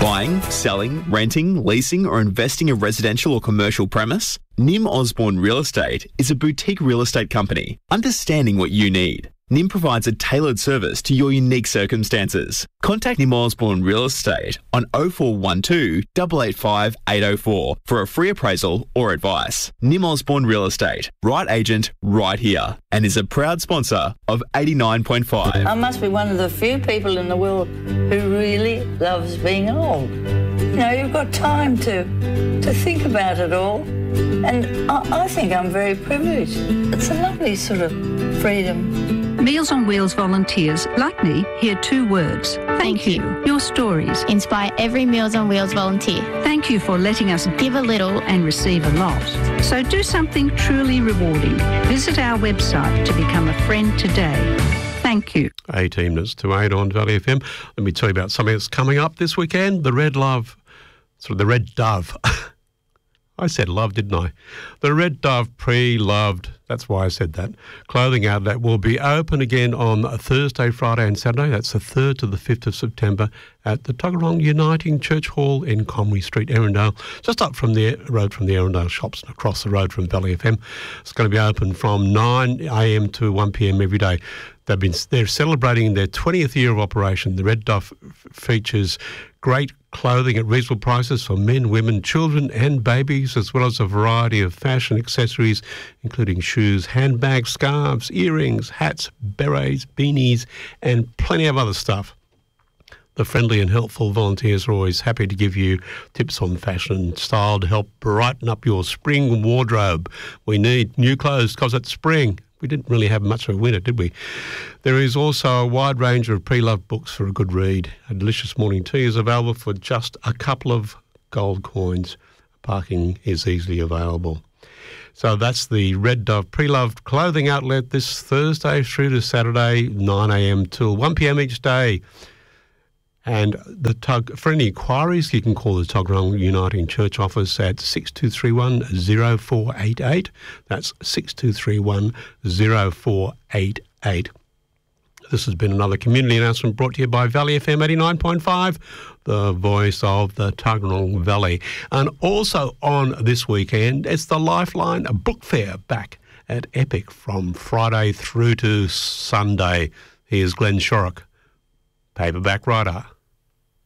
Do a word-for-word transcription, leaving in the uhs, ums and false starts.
Buying, selling, renting, leasing or investing a residential or commercial premise? Nim Osborne Real Estate is a boutique real estate company understanding what you need. Nim provides a tailored service to your unique circumstances. Contact Nim Osborne Real Estate on oh four one two, eight eight five, eight oh four for a free appraisal or advice. Nim Osborne Real Estate, right agent, right here, and is a proud sponsor of eighty-nine point five. I must be one of the few people in the world who really loves being old. You know, you've got time to to think about it all, and I, I think I'm very privileged. It's a lovely sort of freedom. Meals on Wheels volunteers, like me, hear two words. Thank, Thank you. you. Your stories Inspire every Meals on Wheels volunteer. Thank you for letting us Give a little. and receive a lot. So do something truly rewarding. Visit our website to become a friend today. Thank you. eighteen minutes to eight on Valley F M. Let me tell you about something that's coming up this weekend. The Red Love, sort of the Red Dove. I said love, didn't I? The Red Dove Pre-Loved, that's why I said that, clothing outlet will be open again on Thursday, Friday and Saturday. That's the third to the fifth of September at the Tuggeranong Uniting Church Hall in Comrie Street, Erindale, just up from the road from the Erindale shops and across the road from Valley F M. It's going to be open from nine a m to one p m every day. They've been, they're celebrating their twentieth year of operation. The Red Dove f- features great clothing at reasonable prices for men, women, children and babies, as well as a variety of fashion accessories, including shoes, handbags, scarves, earrings, hats, berets, beanies and plenty of other stuff. The friendly and helpful volunteers are always happy to give you tips on fashion and style to help brighten up your spring wardrobe. We need new clothes because it's spring. We didn't really have much of a winter, did we? There is also a wide range of pre-loved books for a good read. A delicious morning tea is available for just a couple of gold coins. Parking is easily available. So that's the Red Dove Pre-Loved Clothing Outlet this Thursday through to Saturday, nine a m till one p m each day. And the tug, for any inquiries, you can call the Tuggeranong Uniting Church office at six two three one, oh four eight eight. That's six two three one, oh four eight eight. This has been another community announcement brought to you by Valley F M eighty-nine point five, the voice of the Tuggeranong Valley. And also on this weekend, it's the Lifeline Book Fair back at Epic from Friday through to Sunday. Here's Glenn Shorrock, paperback writer.